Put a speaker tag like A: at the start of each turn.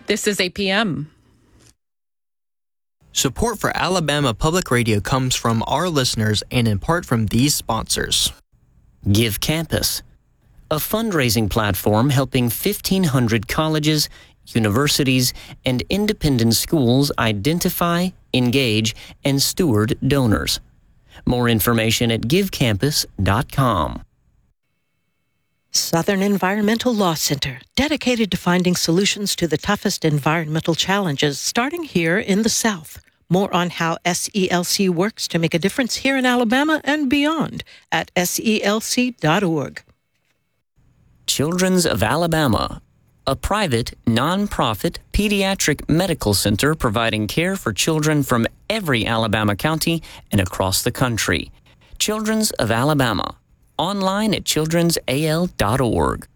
A: This is APM.
B: Support for Alabama Public Radio comes from our listeners and in part from these sponsors.
C: Give Campus, a fundraising platform helping 1,500 colleges, universities, and independent schools identify, engage, and steward donors. More information at givecampus.com.
D: Southern Environmental Law Center, dedicated to finding solutions to the toughest environmental challenges, starting here in the South. More on how SELC works to make a difference here in Alabama and beyond at SELC.org.
C: Children's of Alabama, a private, non-profit pediatric medical center providing care for children from every Alabama county and across the country. Children's of Alabama. Online at childrensal.org.